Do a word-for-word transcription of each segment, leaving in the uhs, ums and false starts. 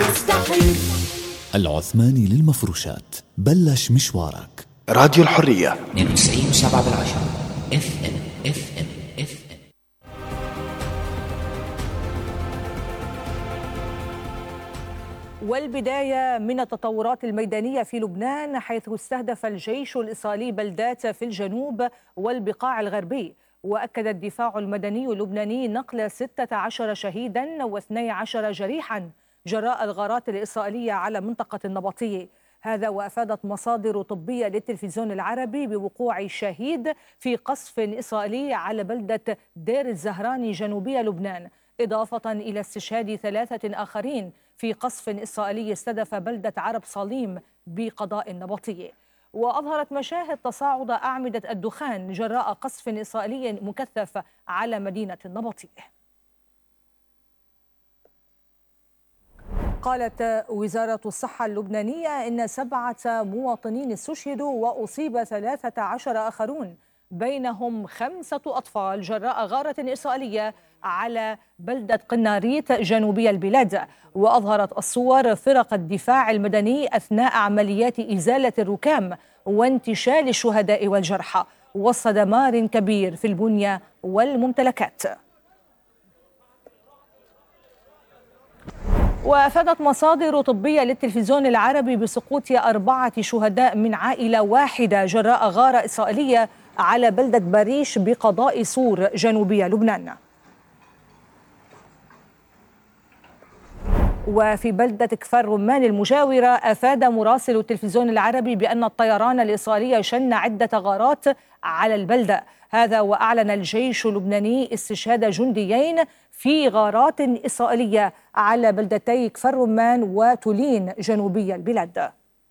مستحيل. العثماني للمفروشات، بلش مشوارك. راديو الحرية اثنين وتسعين وسبعة بالعشرة اف ام اف ام اف ام. والبداية من التطورات الميدانية في لبنان، حيث استهدف الجيش الإسرائيلي بلدات في الجنوب والبقاع الغربي. وأكد الدفاع المدني اللبناني نقل ستة عشر شهيدا واثني عشر جريحا جراء الغارات الإسرائيلية على منطقة النبطية. هذا وأفادت مصادر طبية للتلفزيون العربي بوقوع شهيد في قصف إسرائيلي على بلدة دير الزهراني جنوبي لبنان، إضافة إلى استشهاد ثلاثة آخرين في قصف إسرائيلي استهدف بلدة عرب صليم بقضاء النبطية. وأظهرت مشاهد تصاعد أعمدة الدخان جراء قصف إسرائيلي مكثف على مدينة النبطية. قالت وزارة الصحة اللبنانية إن سبعة مواطنين استشهدوا وأصيب ثلاثة عشر آخرون، بينهم خمسة أطفال، جراء غارة إسرائيلية على بلدة قناريت جنوبي البلاد. وأظهرت الصور فرق الدفاع المدني أثناء عمليات إزالة الركام وانتشال الشهداء والجرحى وسط دمار كبير في البنية والممتلكات. وأفادت مصادر طبية للتلفزيون العربي بسقوط أربعة شهداء من عائلة واحدة جراء غارة إسرائيلية على بلدة بريش بقضاء صور جنوبي لبنان. وفي بلدة كفر رمان المجاورة، أفاد مراسل التلفزيون العربي بأن الطيران الإسرائيلي شن عدة غارات على البلدة. هذا وأعلن الجيش اللبناني استشهاد جنديين في غارات إسرائيلية على بلدتي كفر رمان وتولين جنوبي البلاد.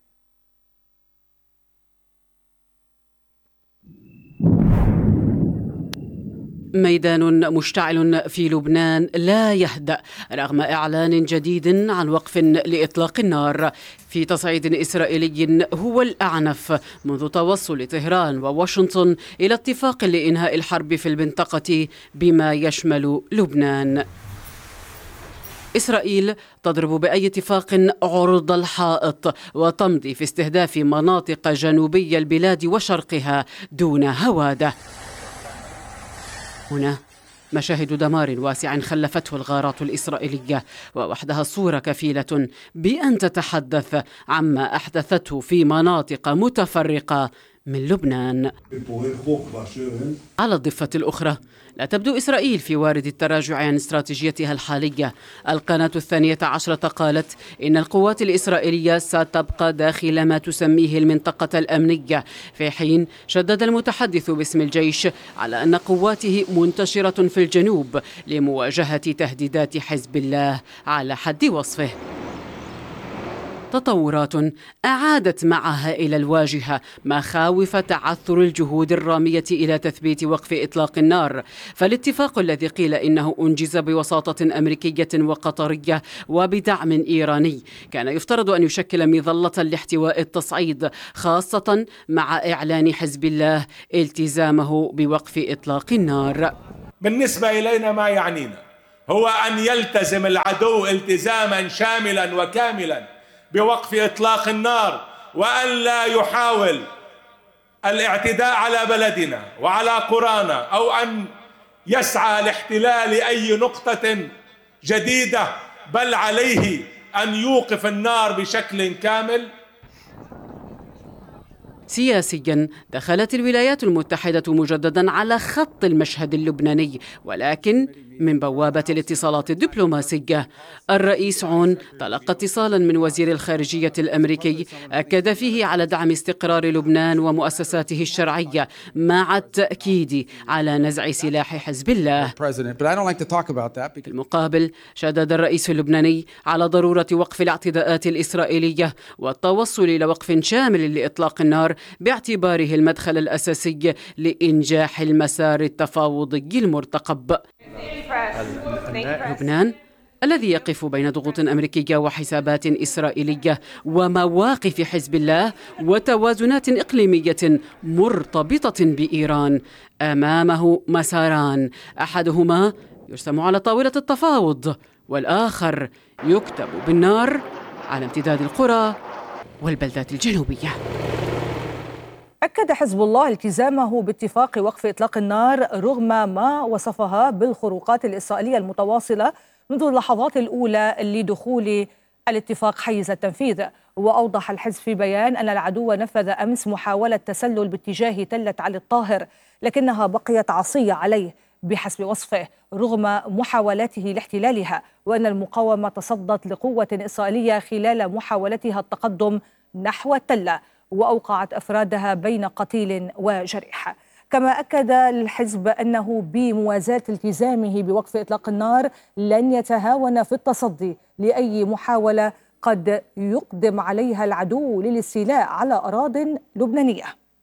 ميدان مشتعل في لبنان لا يهدأ رغم إعلان جديد عن وقف لإطلاق النار في تصعيد إسرائيلي هو الأعنف منذ توصل طهران وواشنطن إلى اتفاق لإنهاء الحرب في المنطقة بما يشمل لبنان. إسرائيل تضرب بأي اتفاق عرض الحائط وتمضي في استهداف مناطق جنوبي البلاد وشرقها دون هوادة. هنا مشاهد دمار واسع خلفته الغارات الإسرائيلية، ووحدها الصورة كفيلة بأن تتحدث عما أحدثته في مناطق متفرقة من لبنان. على الضفة الأخرى، لا تبدو إسرائيل في وارد التراجع عن استراتيجيتها الحالية. القناة الثانية عشرة قالت إن القوات الإسرائيلية ستبقى داخل ما تسميه المنطقة الأمنية، في حين شدد المتحدث باسم الجيش على أن قواته منتشرة في الجنوب لمواجهة تهديدات حزب الله على حد وصفه. تطورات أعادت معها إلى الواجهة مخاوف تعثر الجهود الرامية إلى تثبيت وقف إطلاق النار. فالاتفاق الذي قيل إنه أنجز بوساطة أمريكية وقطرية وبدعم إيراني كان يفترض أن يشكل مظلة لاحتواء التصعيد، خاصة مع إعلان حزب الله التزامه بوقف إطلاق النار. بالنسبة إلينا ما يعنينا هو أن يلتزم العدو التزاما شاملا وكاملا بوقف إطلاق النار، وأن لا يحاول الاعتداء على بلدنا وعلى قرانا أو أن يسعى لاحتلال أي نقطة جديدة، بل عليه أن يوقف النار بشكل كامل. سياسيا دخلت الولايات المتحدة مجددا على خط المشهد اللبناني، ولكن من بوابة الاتصالات الدبلوماسية. الرئيس عون تلقى اتصالا من وزير الخارجية الأمريكي أكد فيه على دعم استقرار لبنان ومؤسساته الشرعية مع التأكيد على نزع سلاح حزب الله. في المقابل شدد الرئيس اللبناني على ضرورة وقف الاعتداءات الإسرائيلية والتوصل إلى وقف شامل لإطلاق النار باعتباره المدخل الأساسي لإنجاح المسار التفاوضي المرتقب. لبنان الذي يقف بين ضغوط أمريكية وحسابات إسرائيلية ومواقف حزب الله وتوازنات إقليمية مرتبطة بإيران، أمامه مساران، أحدهما يرسم على طاولة التفاوض والآخر يكتب بالنار على امتداد القرى والبلدات الجنوبية. أكد حزب الله التزامه باتفاق وقف إطلاق النار رغم ما وصفها بالخروقات الإسرائيلية المتواصلة منذ اللحظات الأولى لدخول الاتفاق حيز التنفيذ. وأوضح الحزب في بيان أن العدو نفذ أمس محاولة تسلل باتجاه تلة علي الطاهر، لكنها بقيت عصية عليه بحسب وصفه رغم محاولاته لاحتلالها، وأن المقاومة تصدت لقوة إسرائيلية خلال محاولتها التقدم نحو التلة وأوقعت أفرادها بين قتيل وجريح. كما أكد الحزب أنه بموازاة التزامه بوقف إطلاق النار لن يتهاون في التصدي لأي محاولة قد يقدم عليها العدو للاستيلاء على أراضٍ لبنانية.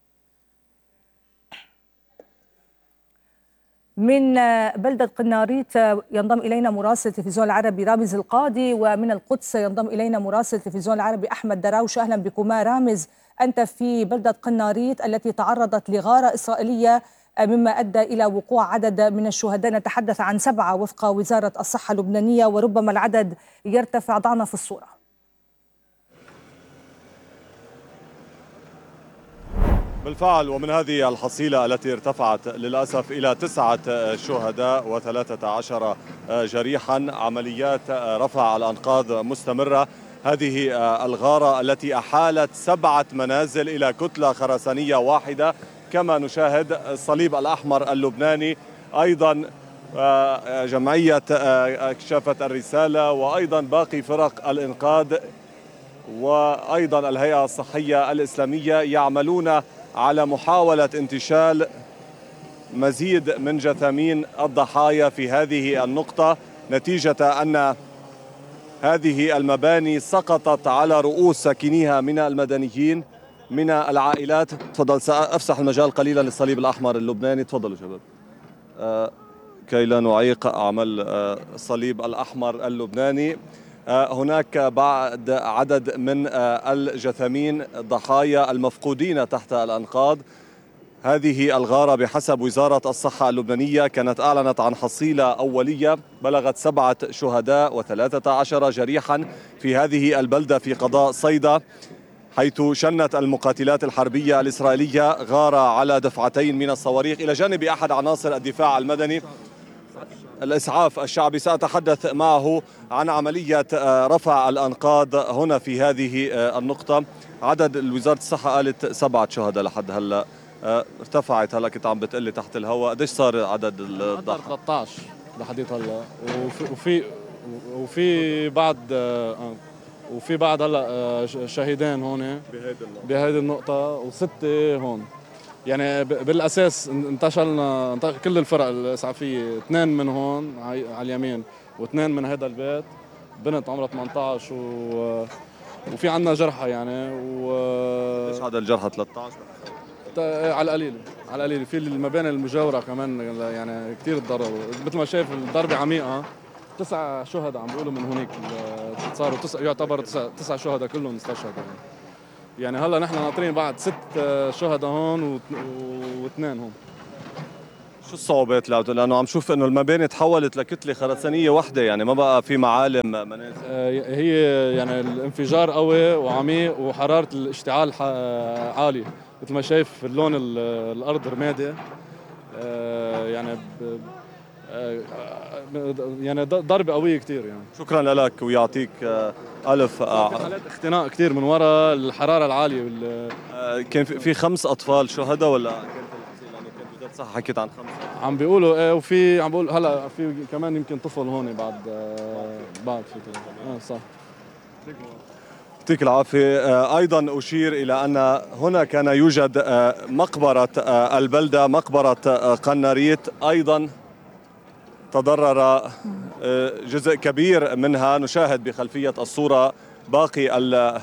من بلدة قناريط ينضم إلينا مراسل التلفزيون العربي رامز القاضي، ومن القدس ينضم إلينا مراسل التلفزيون العربي أحمد دراوش. أهلا بكما. رامز، أنت في بلدة قناريط التي تعرضت لغارة إسرائيلية مما أدى إلى وقوع عدد من الشهداء، نتحدث عن سبعة وفق وزارة الصحة اللبنانية، وربما العدد يرتفع. ضعنا في الصورة. بالفعل، ومن هذه الحصيلة التي ارتفعت للأسف إلى تسعة شهداء وثلاثة عشر جريحا، عمليات رفع الأنقاض مستمرة. هذه الغارة التي أحالت سبعة منازل إلى كتلة خرسانية واحدة، كما نشاهد الصليب الأحمر اللبناني، أيضا جمعية كشافة الرسالة، وأيضا باقي فرق الإنقاذ، وأيضا الهيئة الصحية الإسلامية يعملون على محاولة انتشال مزيد من جثامين الضحايا في هذه النقطة، نتيجة أن هذه المباني سقطت على رؤوس ساكنيها من المدنيين من العائلات. تفضل، سأفسح المجال قليلا للصليب الأحمر اللبناني. تفضلوا شباب آه كي لا نعيق عمل آه الصليب الأحمر اللبناني. آه هناك بعد عدد من آه الجثامين الضحايا المفقودين تحت الأنقاض. هذه الغارة بحسب وزارة الصحة اللبنانية كانت أعلنت عن حصيلة أولية بلغت سبعة شهداء وثلاثة عشر جريحا في هذه البلدة في قضاء صيدا، حيث شنت المقاتلات الحربية الإسرائيلية غارة على دفعتين من الصواريخ إلى جانب أحد عناصر الدفاع المدني الإسعاف الشعبي. سأتحدث معه عن عملية رفع الأنقاض هنا في هذه النقطة. عدد وزارة الصحة قالت سبعة شهداء لحد هلأ، ارتفعت هلا كنت عم بتقلي تحت الهواء. قديش صار عدد الضحايا؟ ثلاثة عشر لحديت هلا، وفي وفي بعد وفي بعد هلا شهيدين هون بهيدي النقطة وستة هون. يعني بالاساس انتشلنا كل الفرق الاسعافيه، اثنين من هون على اليمين واثنين من هذا البيت، بنت عمرها ثمانية عشر و... وفي عندنا جرحى يعني. و ايش هذا الجرحى؟ ثلاثة عشر على القليل على القليل. في المباني المجاوره كمان يعني كثير تضرروا، مثل ما شايف الضربه عميقه. تسع شهداء عم بيقولوا من هونيك صاروا تسع، يعتبر تسع, تسع شهداء كلهم استشهدوا يعني. يعني هلا نحن ناطرين بعد ست شهداء هون واثنين هون. شو الصعوبات؟ لانه عم شوف انه المباني تحولت لكتله خرسانيه واحده، يعني ما بقى في معالم منازل. هي يعني الانفجار قوي وعميق وحراره الاشتعال عاليه، مثل ما شايف اللون الارض رمادي يعني يعني ضربه قويه كثير يعني. شكرا لك ويعطيك الف. حالات اختناق كثير من وراء الحراره العاليه وال... كان في خمس اطفال شهداء ولا كانت يعني كانت وزاره الصحه حكيت عن خمسه؟ عم بيقولوا ايه، وفي عم بقول هلا في كمان يمكن طفل هون بعد بعد في اه صح. يعطيك العافيه. ايضا اشير الى ان هنا كان يوجد مقبره البلده، مقبره قناريط، ايضا تضرر جزء كبير منها. نشاهد بخلفية الصورة باقي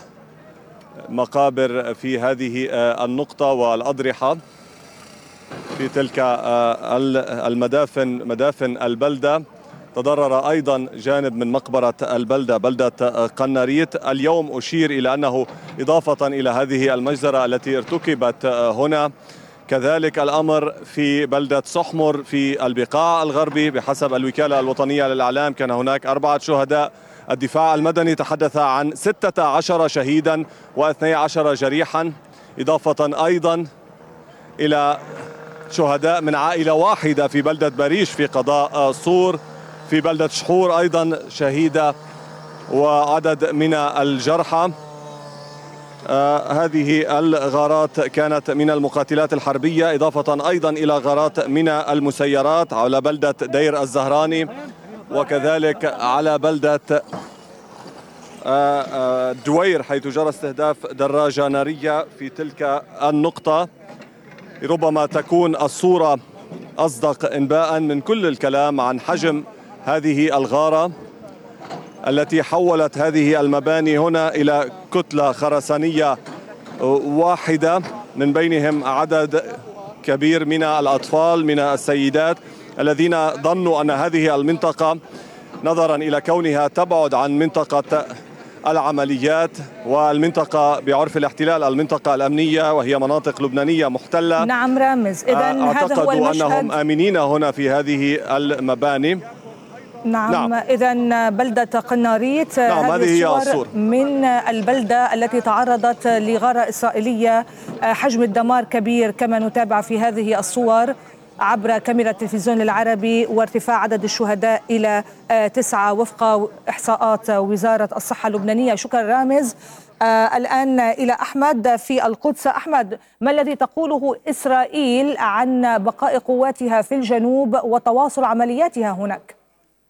المقابر في هذه النقطة والأضرحة في تلك المدافن، مدافن البلدة. تضرر أيضا جانب من مقبرة البلدة، بلدة قناريط. اليوم أشير إلى أنه إضافة إلى هذه المجزرة التي ارتكبت هنا، كذلك الأمر في بلدة سحمر في البقاع الغربي. بحسب الوكالة الوطنية للإعلام كان هناك أربعة شهداء. الدفاع المدني تحدث عن ستة عشر شهيدا واثني عشر جريحا، إضافة أيضا إلى شهداء من عائلة واحدة في بلدة بريش في قضاء صور. في بلدة شحور أيضا شهيدة وعدد من الجرحى. آه هذه الغارات كانت من المقاتلات الحربية، إضافة أيضا إلى غارات من المسيرات على بلدة دير الزهراني، وكذلك على بلدة آه آه دوير حيث جرى استهداف دراجة نارية في تلك النقطة. ربما تكون الصورة أصدق إنباء من كل الكلام عن حجم هذه الغارة التي حولت هذه المباني هنا إلى كتلة خرسانية واحدة، من بينهم عدد كبير من الأطفال من السيدات الذين ظنوا أن هذه المنطقة نظرا إلى كونها تبعد عن منطقة العمليات والمنطقة بعرف الاحتلال المنطقة الأمنية وهي مناطق لبنانية محتلة. نعم رامز، إذن هذا هو المشهد. أنهم آمنين هنا في هذه المباني. نعم, نعم. إذن بلدة قناريت. نعم هذه هي الصورة من البلدة التي تعرضت لغارة إسرائيلية. حجم الدمار كبير كما نتابع في هذه الصور عبر كاميرا التلفزيون العربي، وارتفاع عدد الشهداء إلى تسعة وفق إحصاءات وزارة الصحة اللبنانية. شكرا رامز. آه الآن إلى أحمد في القدس. أحمد، ما الذي تقوله إسرائيل عن بقاء قواتها في الجنوب وتواصل عملياتها هناك؟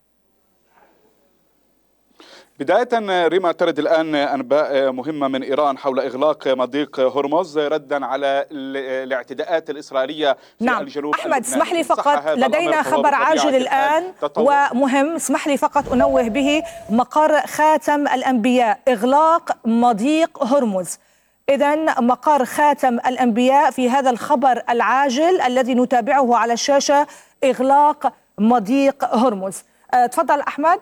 بداية ريما، ترد الآن أنباء مهمة من إيران حول إغلاق مضيق هرمز ردا على الاعتداءات الإسرائيلية في نعم. الجنوب. أحمد اسمح لي فقط، لدينا خبر عاجل الآن ومهم، اسمح لي فقط أنوه به. مقر خاتم الأنبياء، إغلاق مضيق هرمز. إذن مقر خاتم الأنبياء في هذا الخبر العاجل الذي نتابعه على الشاشة، إغلاق مضيق هرمز. أه تفضل أحمد.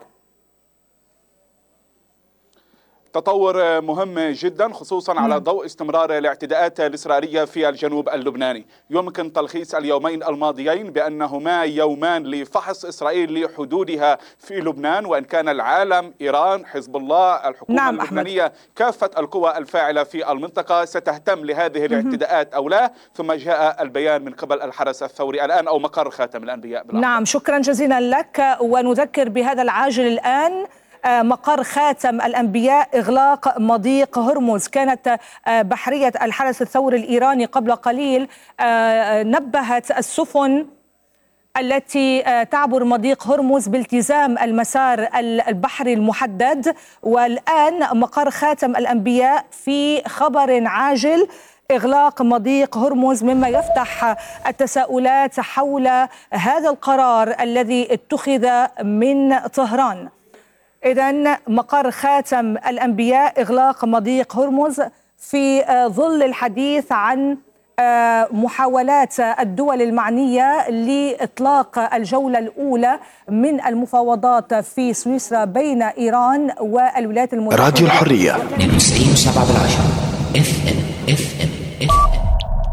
تطور مهم جدا خصوصا على ضوء استمرار الاعتداءات الإسرائيلية في الجنوب اللبناني. يمكن تلخيص اليومين الماضيين بأنهما يومان لفحص إسرائيل لحدودها في لبنان، وإن كان العالم، إيران، حزب الله، الحكومة نعم اللبنانية أحمد. كافة القوى الفاعلة في المنطقة ستهتم لهذه الاعتداءات أو لا. ثم جاء البيان من قبل الحرس الثوري الآن أو مقر خاتم الأنبياء بالعقل. نعم شكرا جزيلا لك. ونذكر بهذا العاجل الآن، مقر خاتم الأنبياء، إغلاق مضيق هرمز. كانت بحرية الحرس الثوري الإيراني قبل قليل نبهت السفن التي تعبر مضيق هرمز بالتزام المسار البحري المحدد. والآن مقر خاتم الأنبياء في خبر عاجل، إغلاق مضيق هرمز، مما يفتح التساؤلات حول هذا القرار الذي اتخذ من طهران. إذن مقر خاتم الأنبياء، إغلاق مضيق هرمز في ظل الحديث عن محاولات الدول المعنية لإطلاق الجولة الأولى من المفاوضات في سويسرا بين إيران والولايات المتحدة. راديو الحرية تسعين وسبعة بالعشرة اف ام اف ام اف ام.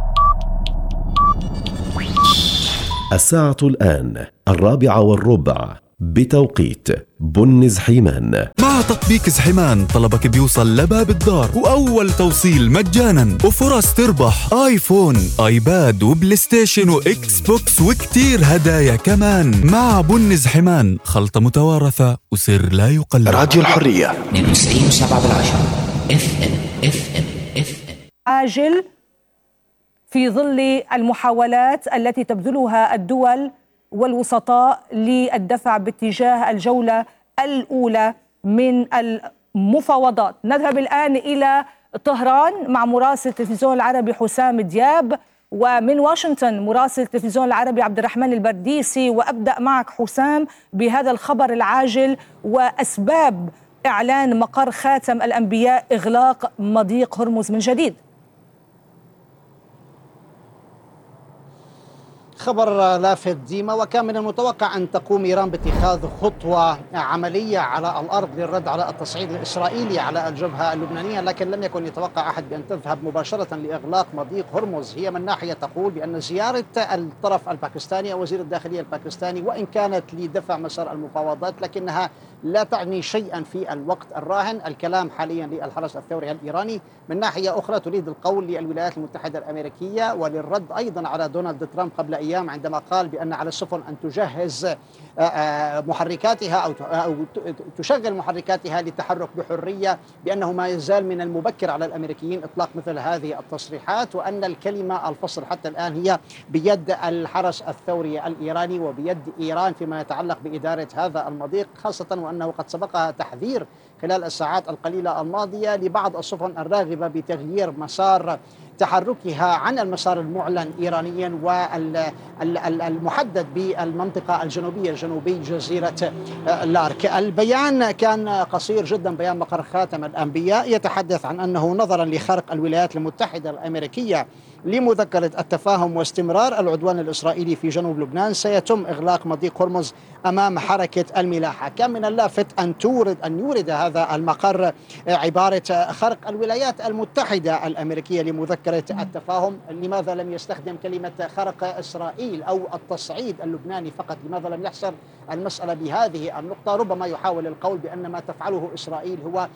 الساعة الآن الرابعة والربع بتوقيت بن زحيمان. مع تطبيق زحيمان طلبك بيوصل لباب الدار وأول توصيل مجانا وفرص تربح آيفون، آيباد وبلاي ستيشن وإكس بوكس وكتير هدايا كمان. مع بن زحيمان خلطة متوارثة وسر لا يقلد. راديو الحرية تسعين وسبعة بالعشرة اف ام اف ام اف ام. عاجل في ظل المحاولات التي تبذلها الدول والوسطاء للدفع باتجاه الجولة الأولى من المفاوضات. نذهب الآن إلى طهران مع مراسل التلفزيون العربي حسام دياب، ومن واشنطن مراسل التلفزيون العربي عبد الرحمن البرديسي. وأبدأ معك حسام بهذا الخبر العاجل وأسباب إعلان مقر خاتم الأنبياء إغلاق مضيق هرمز من جديد. خبر لافت ديما، وكان من المتوقع أن تقوم إيران باتخاذ خطوة عملية على الأرض للرد على التصعيد الإسرائيلي على الجبهة اللبنانية، لكن لم يكن يتوقع أحد بأن تذهب مباشرة لإغلاق مضيق هرمز. هي من ناحية تقول بأن زيارة الطرف الباكستاني أو وزير الداخلية الباكستاني وإن كانت لدفع مسار المفاوضات لكنها لا تعني شيئا في الوقت الراهن. الكلام حاليا للحرس الثوري الإيراني. من ناحية أخرى تريد القول للولايات المتحدة الأمريكية وللرد أيضا على دونالد ترامب قبل أيام عندما قال بأن على السفن أن تجهز محركاتها أو تشغل محركاتها للتحرك بحرية، بأنه ما يزال من المبكر على الأمريكيين إطلاق مثل هذه التصريحات، وأن الكلمة الفصل حتى الآن هي بيد الحرس الثوري الإيراني وبيد إيران فيما يتعلق بإدارة هذا المضيق، خاصة وأنه قد سبقها تحذير خلال الساعات القليلة الماضية لبعض السفن الراغبة بتغيير مسار تحركها عن المسار المعلن إيرانيا والمحدد بالمنطقة الجنوبية جنوبي جزيرة لارك. البيان كان قصير جدا، بيان مقر خاتم الأنبياء يتحدث عن أنه نظرا لخرق الولايات المتحدة الأمريكية لمذكرة التفاهم واستمرار العدوان الإسرائيلي في جنوب لبنان سيتم إغلاق مضيق هرمز أمام حركة الملاحة. كان من اللافت أن تورد أن يورد هذا المقر عبارة خرق الولايات المتحدة الأمريكية لمذكرة التفاهم. لماذا لم يستخدم كلمة خرق إسرائيل أو التصعيد اللبناني فقط؟ لماذا لم يحصر المسألة بهذه النقطة؟ ربما يحاول القول بأن ما تفعله إسرائيل هو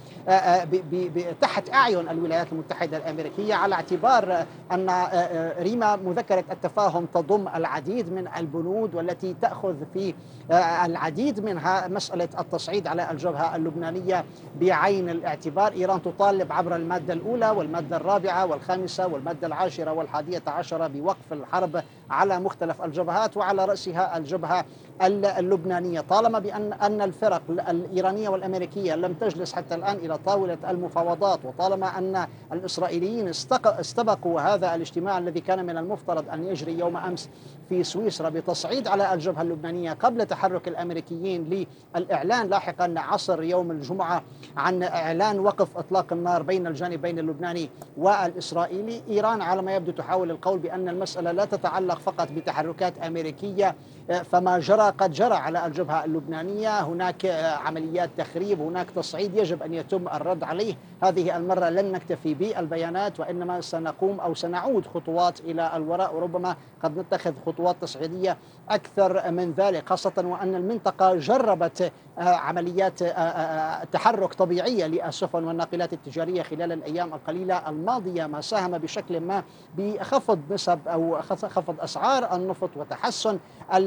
تحت أعين الولايات المتحدة الأمريكية، على اعتبار أن ريما مذكرة التفاهم تضم العديد من البنود والتي تأخذ في العديد منها مسألة التصعيد على الجبهة اللبنانية بعين الاعتبار. إيران تطالب عبر المادة الأولى والمادة الرابعة والخامسة والمادة العاشرة والحادية عشرة بوقف الحرب على مختلف الجبهات وعلى رأسها الجبهة اللبنانية، طالما بأن أن الفرق الإيرانية والأمريكية لم تجلس حتى الآن إلى طاولة المفاوضات، وطالما أن الإسرائيليين استبقوا هذا الاجتماع الذي كان من المفترض أن يجري يوم أمس في سويسرا بتصعيد على الجبهة اللبنانية قبل تحرك الأمريكيين للإعلان لاحقا عصر يوم الجمعة عن إعلان وقف إطلاق النار بين الجانبين اللبناني والإسرائيلي. إيران على ما يبدو تحاول القول بأن المسألة لا تتعلق فقط بتحركات أمريكية، فما جرى قد جرى على الجبهة اللبنانية، هناك عمليات تخريب، هناك تصعيد يجب أن يتم الرد عليه. هذه المرة لن نكتفي بالبيانات وإنما سنقوم أو سنعود خطوات إلى الوراء، وربما قد نتخذ خطوات تصعيدية أكثر من ذلك، خاصة وأن المنطقة جربت عمليات تحرك طبيعية للسفن والناقلات التجارية خلال الأيام القليلة الماضية، ما ساهم بشكل ما بخفض نسب أو خفض أسعار النفط وتحسن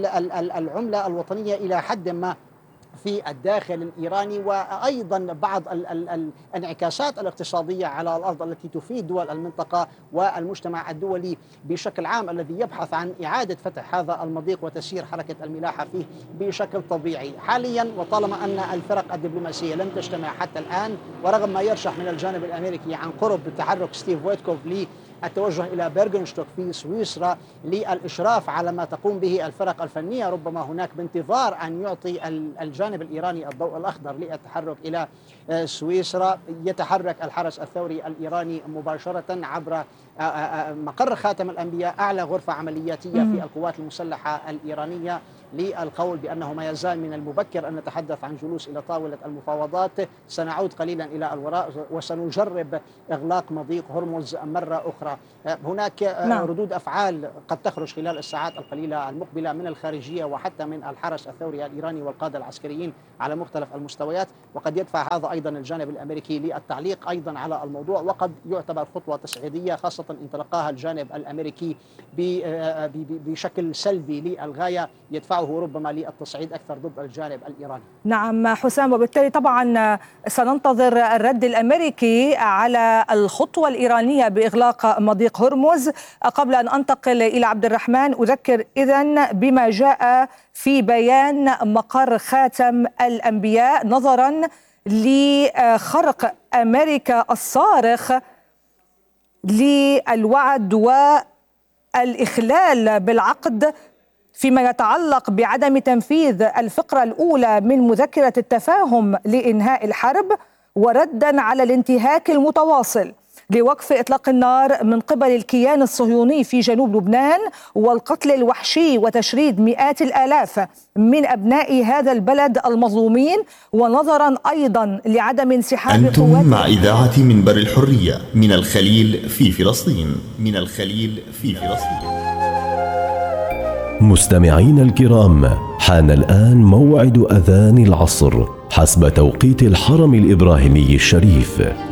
العملة الوطنية إلى حد ما في الداخل الإيراني، وأيضا بعض الانعكاسات الاقتصادية على الأرض التي تفيد دول المنطقة والمجتمع الدولي بشكل عام الذي يبحث عن إعادة فتح هذا المضيق وتسيير حركة الملاحة فيه بشكل طبيعي حاليا. وطالما أن الفرق الدبلوماسية لم تجتمع حتى الآن، ورغم ما يرشح من الجانب الأمريكي عن قرب تحرك ستيف ويتكوف لي التوجه إلى بيرغنشتوك في سويسرا للإشراف على ما تقوم به الفرق الفنية، ربما هناك بانتظار أن يعطي الجانب الإيراني الضوء الأخضر للتحرك إلى سويسرا. يتحرك الحرس الثوري الإيراني مباشرة عبر مقر خاتم الأنبياء، أعلى غرفة عملياتية في القوات المسلحة الإيرانية، للقول بأنه ما يزال من المبكر أن نتحدث عن جلوس إلى طاولة المفاوضات. سنعود قليلا إلى الوراء وسنجرب إغلاق مضيق هرمز مرة أخرى. هناك نعم. ردود أفعال قد تخرج خلال الساعات القليلة المقبلة من الخارجية وحتى من الحرس الثوري الإيراني والقادة العسكريين على مختلف المستويات، وقد يدفع هذا أيضا الجانب الأمريكي للتعليق أيضا على الموضوع، وقد يعتبر خطوة تصعيدية خاصة إن تلقاها الجانب الأمريكي بشكل سلبي للغاية يدفعه ربما للتصعيد أكثر ضد الجانب الإيراني. نعم حسام، وبالتالي طبعا سننتظر الرد الأمريكي على الخطوة الإيرانية بإغلاق مضيق هرمز. قبل أن أنتقل إلى عبد الرحمن، أذكر إذن بما جاء في بيان مقر خاتم الأنبياء نظرا لخرق أمريكا الصارخ للوعد والإخلال بالعقد فيما يتعلق بعدم تنفيذ الفقرة الأولى من مذكرة التفاهم لإنهاء الحرب، وردا على الانتهاك المتواصل لوقف إطلاق النار من قبل الكيان الصهيوني في جنوب لبنان والقتل الوحشي وتشريد مئات الآلاف من أبناء هذا البلد المظلومين، ونظرا أيضا لعدم انسحاب أنتم مع إذاعة منبر الحرية من الخليل في فلسطين من الخليل في فلسطين. مستمعين الكرام، حان الآن موعد أذان العصر حسب توقيت الحرم الإبراهيمي الشريف.